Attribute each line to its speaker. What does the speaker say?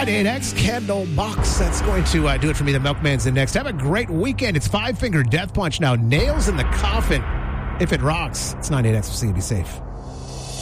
Speaker 1: 98X Candlebox. That's going to do it for me. The Milkman's in next. Have a great weekend. It's Five Finger Death Punch now. Nails in the Coffin. If it rocks, it's 98X. We'll see you. Be safe.